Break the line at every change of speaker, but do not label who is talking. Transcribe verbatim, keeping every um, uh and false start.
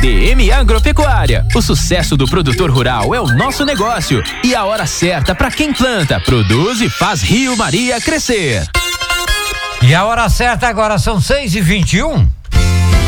D M Agropecuária. O sucesso do produtor rural é o nosso negócio e a hora certa para quem planta, produz e faz Rio Maria crescer.
E a hora certa agora são seis e vinte e um.